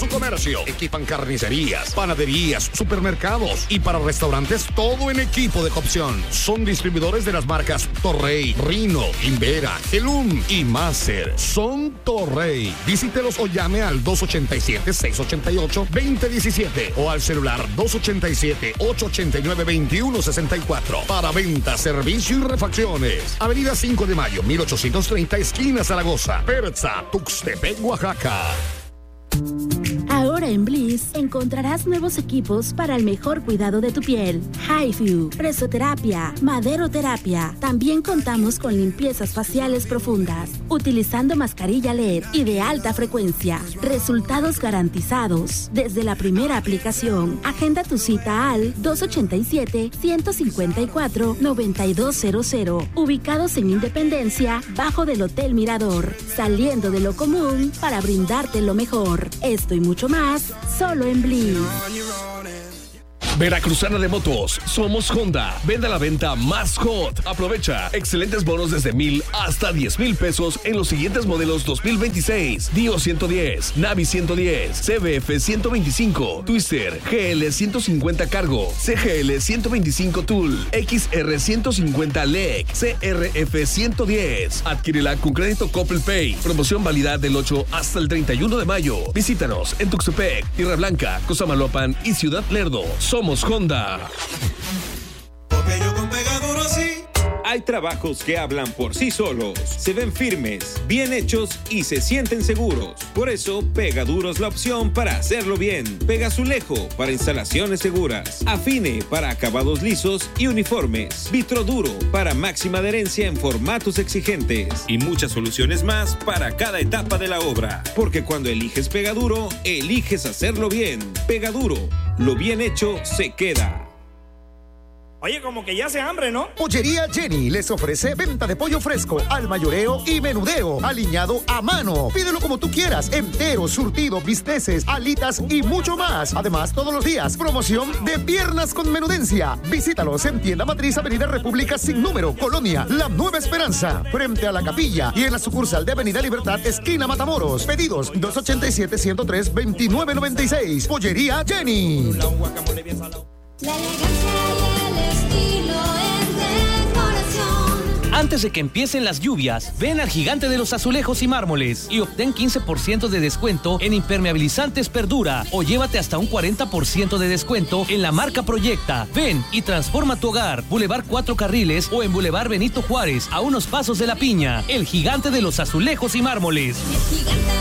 su comercio. Equipan carnicerías, panaderías, supermercados y para restaurantes todo en equipo de cocción. Son distribuidores de las marcas Torrey, Rino, Invera, Helum y Master. Son Torrey. Visítelos o llame al 287-688-2017 o al celular 287-889-2164 para venta, servicio y refacciones. Avenida 5 de Mayo, 1830, esquina Zaragoza. Perza, Tuxtepec, Oaxaca. Ahora en Bliss encontrarás nuevos equipos para el mejor cuidado de tu piel. HIFU, presoterapia, maderoterapia. También contamos con limpiezas faciales profundas, utilizando mascarilla LED y de alta frecuencia. Resultados garantizados desde la primera aplicación. Agenda tu cita al 287-154-9200. Ubicados en Independencia, bajo del Hotel Mirador. Saliendo de lo común para brindarte lo mejor. Esto y mucho más, solo en Bliss. Veracruzana de Motos, somos Honda. Vende a la venta más hot. Aprovecha excelentes bonos desde 1,000 hasta 10,000 pesos en los siguientes modelos 2026. Dio 110, Navi 110, CBF 125, Twister, GL 150 Cargo, CGL 125 Tool, XR 150 LEC, CRF 110. Adquírela con crédito Coppel Pay. Promoción válida del 8 hasta el 31 de mayo. Visítanos en Tuxtepec, Tierra Blanca, Cosamaloapan y Ciudad Lerdo. Somos Honda. Porque yo con Pegaduro sí. Hay trabajos que hablan por sí solos, se ven firmes, bien hechos y se sienten seguros. Por eso, Pegaduro es la opción para hacerlo bien. Pegazulejo para instalaciones seguras. Afine para acabados lisos y uniformes. Vitroduro para máxima adherencia en formatos exigentes. Y muchas soluciones más para cada etapa de la obra. Porque cuando eliges Pegaduro, eliges hacerlo bien. Pegaduro, lo bien hecho se queda. Oye, como que ya hace hambre, ¿no? Pollería Jenny les ofrece venta de pollo fresco, al mayoreo y menudeo, aliñado a mano. Pídelo como tú quieras, entero, surtido, bisteces, alitas y mucho más. Además, todos los días, promoción de piernas con menudencia. Visítalos en Tienda Matriz, Avenida República sin número, Colonia La Nueva Esperanza, frente a la Capilla, y en la sucursal de Avenida Libertad, esquina Matamoros. Pedidos 287-103-2996. Pollería Jenny. La elegancia y el estilo en decoración. Antes de que empiecen las lluvias, ven al Gigante de los Azulejos y Mármoles y obtén 15% de descuento en impermeabilizantes Perdura o llévate hasta un 40% de descuento en la marca Proyecta. Ven y transforma tu hogar. Boulevard 4 Carriles o en Boulevard Benito Juárez, a unos pasos de La Piña. El Gigante de los Azulejos y Mármoles. El Gigante